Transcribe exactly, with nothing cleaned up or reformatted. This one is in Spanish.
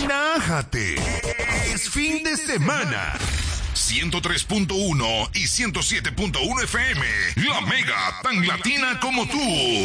Relájate. Es fin de semana. ciento tres punto uno y ciento siete punto uno F M. La Mega, tan latina como tú.